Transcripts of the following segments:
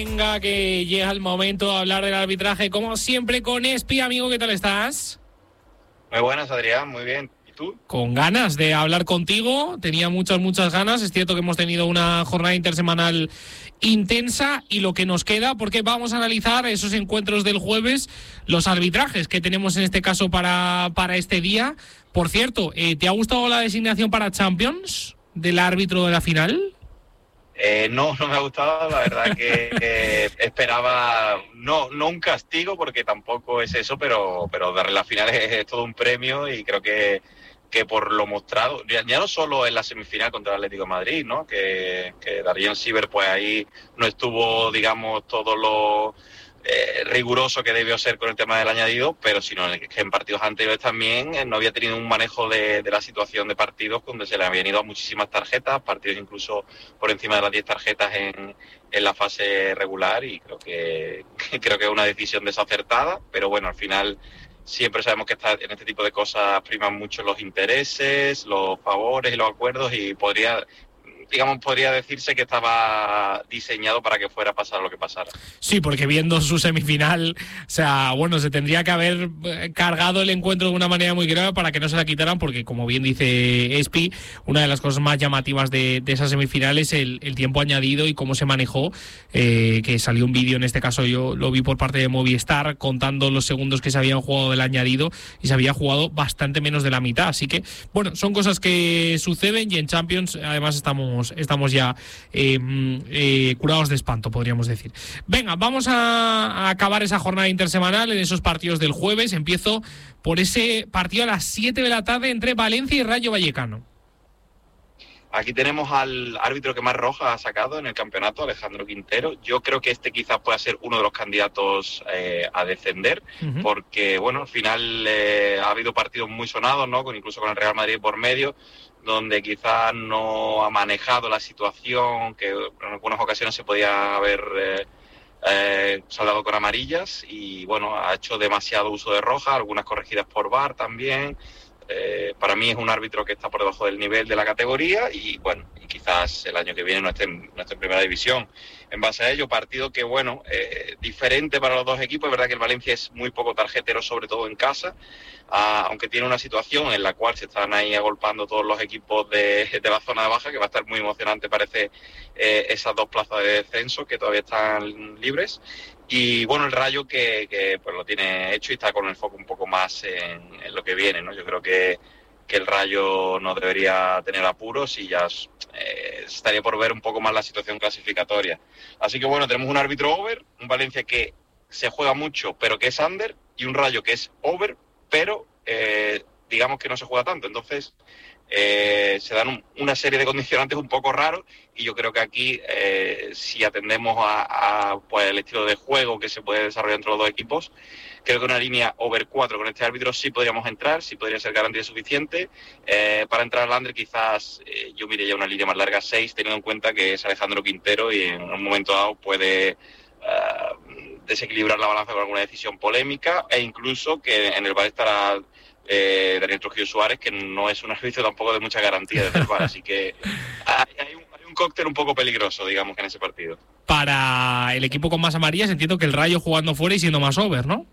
Venga, que llega el momento de hablar del arbitraje, como siempre, con Espi. Amigo, ¿qué tal estás? Muy buenas, Adrián, muy bien. ¿Y tú? Con ganas de hablar contigo, tenía muchas ganas. Es cierto que hemos tenido una jornada intersemanal intensa y lo que nos queda, porque vamos a analizar esos encuentros del jueves, los arbitrajes que tenemos en este caso para este día. Por cierto, ¿te ha gustado la designación para Champions del árbitro de la final? No me ha gustado, la verdad que esperaba, no un castigo, porque tampoco es eso, pero darle la final es todo un premio y creo que por lo mostrado, ya no solo en la semifinal contra el Atlético de Madrid, ¿no? Que Darien Siever pues ahí no estuvo, digamos, todo lo riguroso que debió ser con el tema del añadido, pero sino que en partidos anteriores también no había tenido un manejo de la situación de partidos donde se le habían ido a muchísimas tarjetas, partidos incluso por encima de las 10 tarjetas en la fase regular, y creo que es una decisión desacertada, pero bueno, al final siempre sabemos que en este tipo de cosas priman mucho los intereses, los favores y los acuerdos, y podría decirse que estaba diseñado para que fuera a pasar lo que pasara. Sí, porque viendo su semifinal, o sea, bueno, se tendría que haber cargado el encuentro de una manera muy grave para que no se la quitaran, porque como bien dice Espi, una de las cosas más llamativas de esa semifinal es el tiempo añadido y cómo se manejó, que salió un vídeo, en este caso yo lo vi por parte de Movistar, contando los segundos que se habían jugado del añadido, y se había jugado bastante menos de la mitad, así que, bueno, son cosas que suceden, y en Champions además estamos ya curados de espanto, podríamos decir. Venga, vamos a acabar esa jornada intersemanal en esos partidos del jueves. Empiezo por ese partido a las 7 de la tarde entre Valencia y Rayo Vallecano. Aquí tenemos al árbitro que más roja ha sacado en el campeonato, Alejandro Quintero. Yo creo que este quizás pueda ser uno de los candidatos a descender, porque bueno, al final ha habido partidos muy sonados, ¿no? Incluso con el Real Madrid por medio, donde quizás no ha manejado la situación, que en algunas ocasiones se podía haber saldado con amarillas, y bueno, ha hecho demasiado uso de roja, algunas corregidas por VAR también. Para mí es un árbitro que está por debajo del nivel de la categoría, y bueno, y quizás el año que viene no esté en primera división. En base a ello, partido que bueno, diferente para los dos equipos. Es verdad que el Valencia es muy poco tarjetero, sobre todo en casa, aunque tiene una situación en la cual se están ahí agolpando todos los equipos de la zona de baja, que va a estar muy emocionante, parece, esas dos plazas de descenso que todavía están libres. Y bueno, el Rayo que pues lo tiene hecho y está con el foco un poco más en lo que viene, ¿no? Yo creo que el Rayo no debería tener apuros, y ya estaría por ver un poco más la situación clasificatoria. Así que bueno, tenemos un árbitro over, un Valencia que se juega mucho pero que es under, y un Rayo que es over pero digamos que no se juega tanto. Entonces se dan una serie de condicionantes un poco raros, y yo creo que aquí si atendemos a pues el estilo de juego que se puede desarrollar entre los dos equipos, creo que una línea over 4 con este árbitro sí podríamos entrar, sí podría ser garantía suficiente. Para entrar al under quizás yo miré ya una línea más larga, 6, teniendo en cuenta que es Alejandro Quintero y en un momento dado puede desequilibrar la balanza con alguna decisión polémica, e incluso que en el VAR estará Daniel Trujillo Suárez, que no es un árbitro tampoco de mucha garantía desde el VAR, así que hay un cóctel un poco peligroso, digamos, en ese partido. Para el equipo con más amarillas, entiendo que el Rayo jugando fuera y siendo más over, ¿no?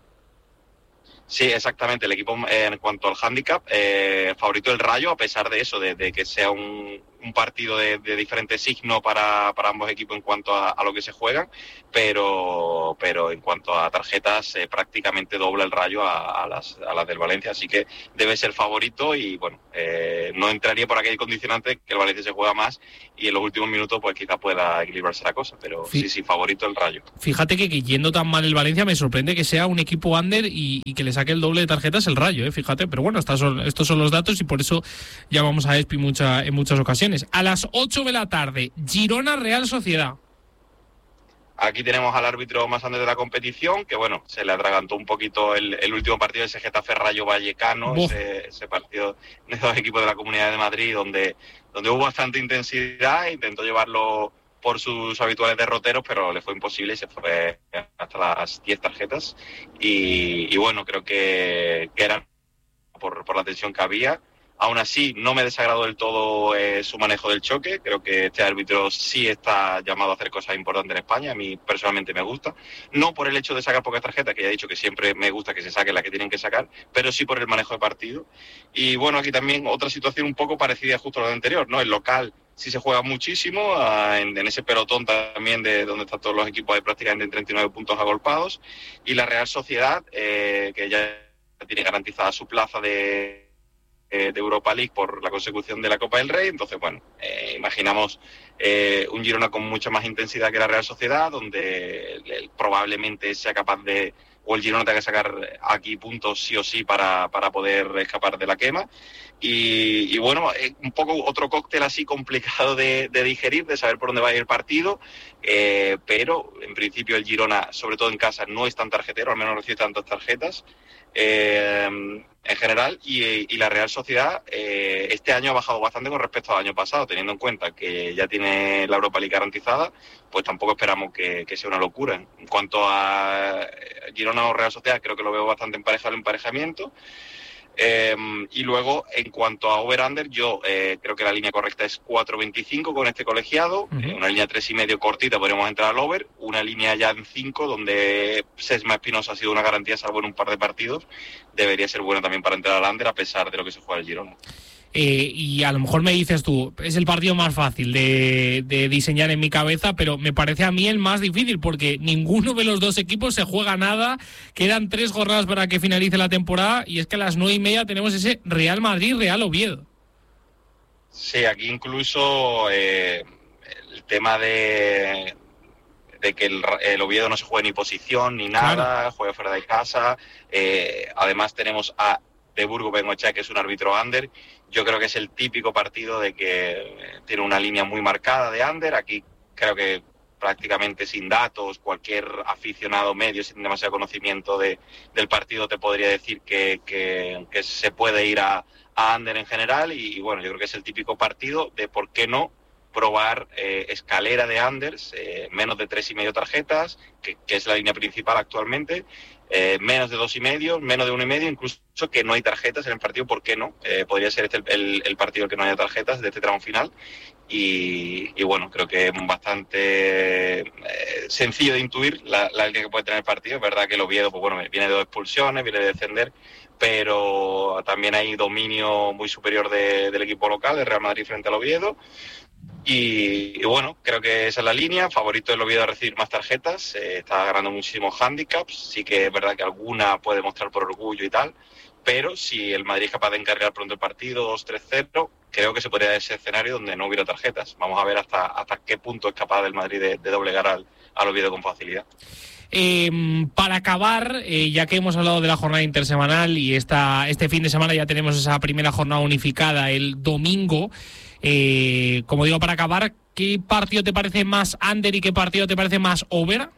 Sí, exactamente. El equipo, en cuanto al hándicap, favorito del Rayo, a pesar de eso, de que sea un partido de diferente signo para ambos equipos en cuanto a lo que se juegan, pero en cuanto a tarjetas, prácticamente dobla el Rayo a las del Valencia, así que debe ser favorito. Y bueno, no entraría por aquel condicionante que el Valencia se juega más y en los últimos minutos pues quizás pueda equilibrarse la cosa, pero sí, favorito el Rayo. Fíjate que yendo tan mal el Valencia, me sorprende que sea un equipo under y que le saque el doble de tarjetas el Rayo, fíjate, pero bueno, estos son los datos, y por eso llamamos a Espi en muchas ocasiones. A las 8 de la tarde, Girona Real Sociedad. Aquí tenemos al árbitro más grande de la competición, que bueno, se le atragantó un poquito el último partido de ese Getafe Rayo Vallecano, ese partido de dos equipos de la Comunidad de Madrid, donde hubo bastante intensidad, intentó llevarlo por sus habituales derroteros, pero le fue imposible y se fue hasta las 10 tarjetas. Y bueno, creo que era por la tensión que había. Aún así, no me desagradó del todo su manejo del choque. Creo que este árbitro sí está llamado a hacer cosas importantes en España. A mí personalmente me gusta. No por el hecho de sacar pocas tarjetas, que ya he dicho que siempre me gusta que se saquen las que tienen que sacar, pero sí por el manejo de partido. Y bueno, aquí también otra situación un poco parecida justo a la anterior, ¿no? El local sí se juega muchísimo, en ese pelotón también de donde están todos los equipos hay prácticamente en 39 puntos agolpados. Y la Real Sociedad, que ya tiene garantizada su plaza de Europa League por la consecución de la Copa del Rey. Entonces, bueno, imaginamos un Girona con mucha más intensidad que la Real Sociedad, donde probablemente sea capaz de, o el Girona tenga que sacar aquí puntos sí o sí para poder escapar de la quema. Y bueno, un poco otro cóctel así complicado de digerir, de saber por dónde va a ir el partido, pero en principio el Girona, sobre todo en casa, no es tan tarjetero, al menos no recibe tantas tarjetas en general, y la Real Sociedad este año ha bajado bastante con respecto al año pasado, teniendo en cuenta que ya tiene la Europa League garantizada, pues tampoco esperamos que sea una locura. En cuanto a Girona o Real Sociedad, creo que lo veo bastante emparejado el emparejamiento. Y luego, en cuanto a over-under, yo creo que la línea correcta es 4.25 con este colegiado, una línea 3,5 cortita, podríamos entrar al over, una línea ya en 5, donde Sesma Espinosa ha sido una garantía, salvo en un par de partidos, debería ser buena también para entrar al under, a pesar de lo que se juega el Girona. Y a lo mejor me dices tú, es el partido más fácil de diseñar en mi cabeza, pero me parece a mí el más difícil, porque ninguno de los dos equipos se juega nada, quedan 3 jornadas para que finalice la temporada, y es que a las 9:30 tenemos ese Real Madrid-Real Oviedo. Sí, aquí incluso el tema de que el Oviedo no se juegue ni posición ni nada, claro, juega fuera de casa, además tenemos a de Burgos Bengoechea, que es un árbitro under. Yo creo que es el típico partido de que tiene una línea muy marcada de under. Aquí creo que prácticamente sin datos, cualquier aficionado medio sin demasiado conocimiento del partido te podría decir que se puede ir a under en general. Y bueno, yo creo que es el típico partido de por qué no probar escalera de unders, menos de 3,5 tarjetas, que es la línea principal actualmente, menos de 2,5, menos de 1,5, incluso que no hay tarjetas en el partido, ¿por qué no? Podría ser este el partido que no haya tarjetas de este tramo final. Y bueno, creo que es bastante sencillo de intuir la línea que puede tener el partido. Es verdad que el Oviedo, pues bueno, viene de 2 expulsiones, viene de descender, pero también hay dominio muy superior del equipo local, del Real Madrid frente al Oviedo. Y bueno, creo que esa es la línea. Favorito del Oviedo a recibir más tarjetas, está ganando muchísimos handicaps. Sí que es verdad que alguna puede mostrar por orgullo y tal, pero si el Madrid es capaz de encargar pronto el partido 2-3-0, creo que se podría dar ese escenario donde no hubiera tarjetas. Vamos a ver hasta qué punto es capaz el Madrid de doblegar al Oviedo con facilidad. Para acabar, ya que hemos hablado de la jornada intersemanal y este fin de semana ya tenemos esa primera jornada unificada el domingo, como digo, para acabar, ¿qué partido te parece más under y qué partido te parece más over?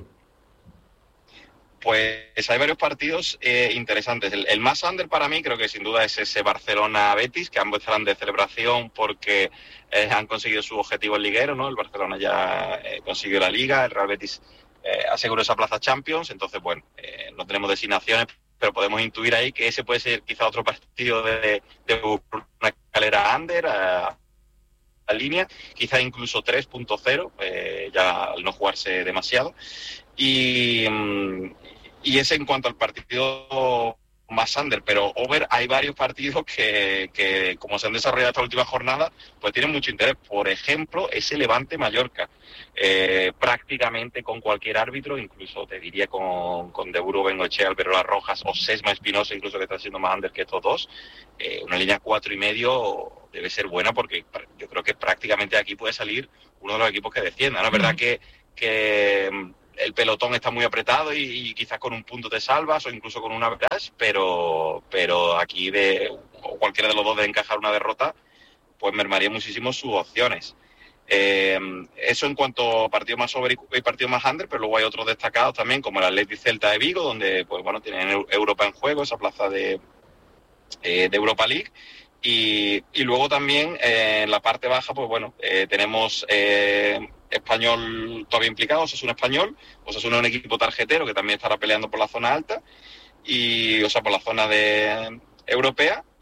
Pues hay varios partidos interesantes. El más under para mí creo que sin duda es ese Barcelona-Betis, que ambos estarán de celebración porque han conseguido su objetivo en liguero, ¿no? El Barcelona ya consiguió la Liga, el Real Betis aseguró esa plaza Champions. Entonces, bueno, no tenemos designaciones, pero podemos intuir ahí que ese puede ser quizá otro partido de una escalera under a línea, quizá incluso 3.0, ya al no jugarse demasiado. Y ese en cuanto al partido más under, pero over hay varios partidos que como se han desarrollado esta última jornada, pues tienen mucho interés. Por ejemplo, ese Levante-Mallorca, prácticamente con cualquier árbitro, incluso te diría con De Burgos Bengoechea, Alberola Rojas o Sesma Espinosa, incluso que está siendo más under que estos dos, una línea 4,5 debe ser buena, porque yo creo que prácticamente aquí puede salir uno de los equipos que descienda, ¿no? Es verdad que el pelotón está muy apretado y quizás con un punto te salvas o incluso con una crash, pero aquí cualquiera de los dos de encajar una derrota, pues mermaría muchísimo sus opciones. Eso en cuanto a partido más over y partido más under, pero luego hay otros destacados también, como el Athletic Celta de Vigo, donde pues bueno, tienen Europa en juego, esa plaza de Europa League. Y luego también en la parte baja, pues bueno, tenemos Español todavía implicado, Osasuna Español, Osasuna es un equipo tarjetero que también estará peleando por la zona alta, por la zona europea,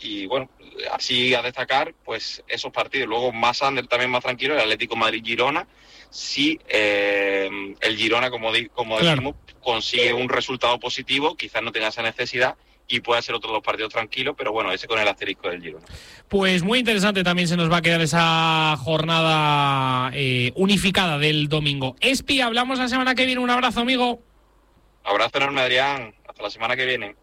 y bueno, así a destacar pues esos partidos. Luego más under, también más tranquilo, el Atlético Madrid-Girona. Si el Girona, como decimos, consigue un resultado positivo, quizás no tenga esa necesidad y pueda ser otros 2 partidos tranquilos, pero bueno, ese con el asterisco del Girona. Pues muy interesante también se nos va a quedar esa jornada unificada del domingo. Espi, hablamos la semana que viene. Un abrazo, amigo. Abrazo enorme, Adrián. Hasta la semana que viene.